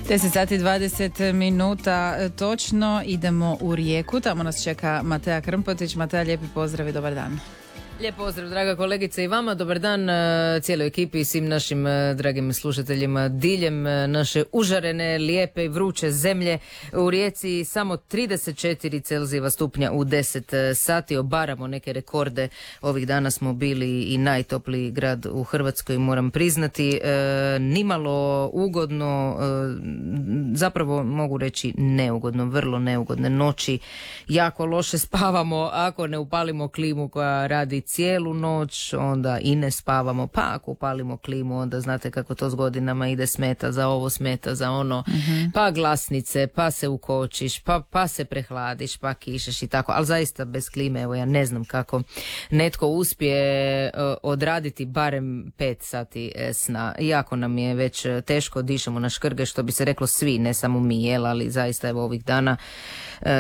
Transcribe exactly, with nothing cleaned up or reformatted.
deset sati dvadeset minuta točno, idemo u Rijeku, tamo nas čeka Matea Krmpotić. Matea, lijepi pozdrav i dobar dan. Lijep pozdrav, draga kolegice, i vama. Dobar dan cijeloj ekipi i svim našim dragim slušateljima diljem naše užarene, lijepe i vruće zemlje. U Rijeci samo trideset četiri Celzijeva stupnja u deset sati. Obaramo neke rekorde. Ovih dana smo bili i najtopliji grad u Hrvatskoj, moram priznati. E, nimalo ugodno, e, zapravo mogu reći neugodno, vrlo neugodne noći. Jako loše spavamo ako ne upalimo klimu koja radi cijelu noć, onda i ne spavamo, pa ako upalimo klimu, onda znate kako to s godinama ide, smeta za ovo, smeta za ono, mm-hmm. pa glasnice, pa se ukočiš, pa, pa se prehladiš, pa kišeš i tako, ali zaista bez klime, evo ja ne znam kako netko uspije uh, odraditi barem pet sati sna. Jako nam je već teško, dišemo na škrge, što bi se reklo svi, ne samo mi, jel, ali zaista evo ovih dana